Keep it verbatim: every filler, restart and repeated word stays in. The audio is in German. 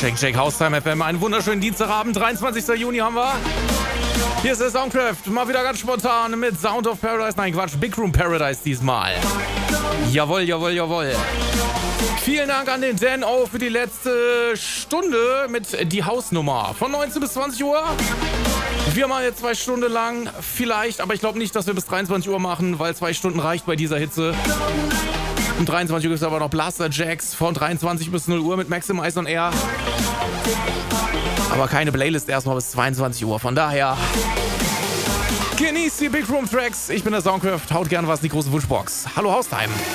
Shake Shake Haustime F M, einen wunderschönen Dienstagabend, dreiundzwanzigster Juni haben wir. Hier ist der Soundcraft, mal wieder ganz spontan mit Sound of Paradise, nein Quatsch, Big Room Paradise diesmal. Jawohl, jawohl, jawohl. Vielen Dank an den Dan O für die letzte Stunde mit die Hausnummer von neunzehn bis zwanzig Uhr. Wir machen jetzt zwei Stunden lang, vielleicht, aber ich glaube nicht, dass wir bis dreiundzwanzig Uhr machen, weil zwei Stunden reicht bei dieser Hitze. Um dreiundzwanzig Uhr gibt es aber noch Blaster Jacks von dreiundzwanzig bis null Uhr mit Maximize on Air. Aber keine Playlist erstmal bis zweiundzwanzig Uhr. Von daher genießt die Big Room Tracks. Ich bin der Soundcraft. Haut gerne was in die große Wunschbox. Hallo Haustime.